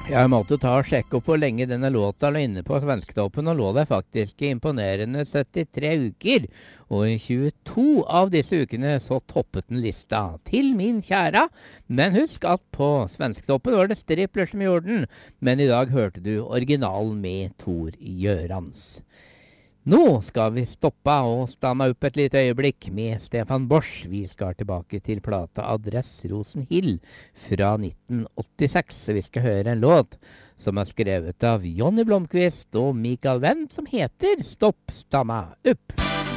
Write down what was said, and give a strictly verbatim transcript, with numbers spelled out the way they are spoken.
Jeg måtte ta og sjekke opp hvor lenge denne låta lå inne på svensktoppen, og lå der faktisk i imponerende syttitre uker. Og i tjueto av disse ukene så toppet den lista til min kjære. Men husk at på svensktoppen var det Stripler som gjorde den, men i dag hørte du originalen med Tor Gjørans. Nå skal vi stoppe og stanne opp et lite øyeblikk med Stefan Bosch. Vi skal tilbake til plata Adress Rosenhill fra nitten åttiseks. Vi skal høre en låt som er skrevet av Johnny Blomqvist og Mikael Wendt, som heter Stopp, stanna opp.